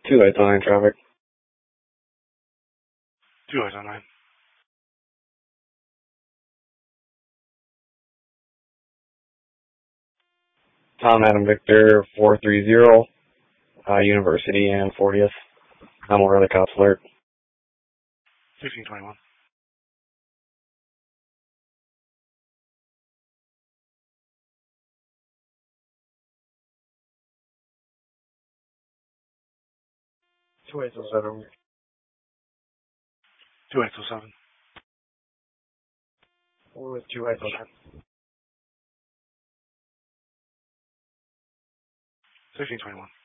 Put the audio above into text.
2 809 traffic. 209. Tom Adam Victor 430, University and 40th. I'm over the cops alert. 1621. Two eight oh seven. 2807. What was 2809? 1621.